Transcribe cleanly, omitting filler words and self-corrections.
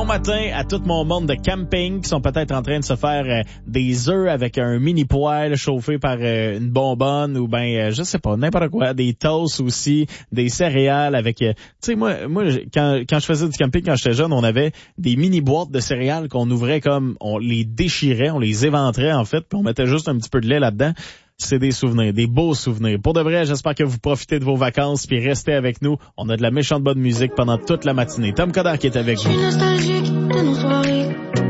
bon matin à tout mon monde de camping qui sont peut-être en train de se faire des œufs avec un mini poêle chauffé par une bonbonne ou ben je sais pas, n'importe quoi, des toasts aussi, des céréales avec tu sais moi quand je faisais du camping quand j'étais jeune, on avait des mini boîtes de céréales qu'on ouvrait comme on les déchirait, on les éventrait en fait, puis on mettait juste un petit peu de lait là-dedans. C'est des souvenirs, des beaux souvenirs. Pour de vrai, j'espère que vous profitez de vos vacances puis restez avec nous. On a de la méchante bonne musique pendant toute la matinée. Tom Coderre qui est avec vous. Je suis nostalgique de nos soirées.